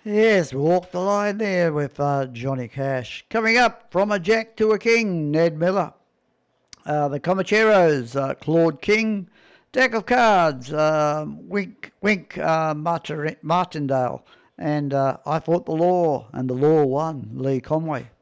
Yes, walk the line there with Johnny Cash. Coming up, From a Jack to a King, Ned Miller. The Comancheros, Claude King. Deck of Cards, Wink Martindale. And I Fought the Law, and the Law won, Lee Conway.